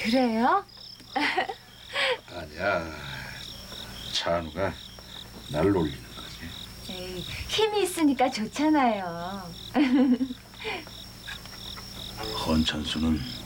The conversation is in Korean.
그래요? 아니야. 찬우가 날 놀리는 거지. 에이, 힘이 있으니까 좋잖아요. 헌천수는